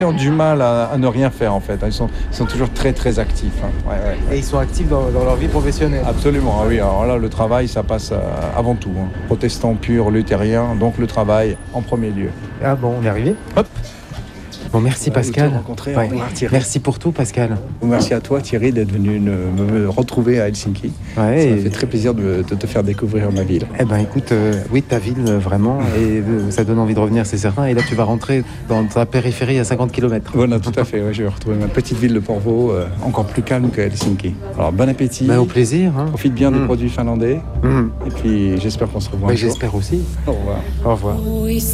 Ils ont du mal à ne rien faire en fait. Ils sont toujours très très actifs. Hein. Ouais. Et ils sont actifs dans leur vie professionnelle. Absolument, ah oui. Alors là, le travail, ça passe avant tout. Hein. Protestant pur, luthérien, donc le travail en premier lieu. Ah bon, on est arrivé. Hop. Bon, merci Pascal. Ouais. Merci pour tout Pascal. Merci à toi Thierry d'être venu me retrouver à Helsinki. Ouais, ça m'a fait très plaisir de te faire découvrir ma ville. Eh ben écoute, oui ta ville vraiment, et ça donne envie de revenir c'est certain. Et là tu vas rentrer dans ta périphérie à 50 km. Voilà, tout à fait. Ouais, je vais retrouver ma petite ville de Porvoo, encore plus calme que Helsinki. Alors bon appétit. Au plaisir. Hein. Profite bien des produits finlandais. Et puis j'espère qu'on se revoit un jour. J'espère aussi. Au revoir. Au revoir.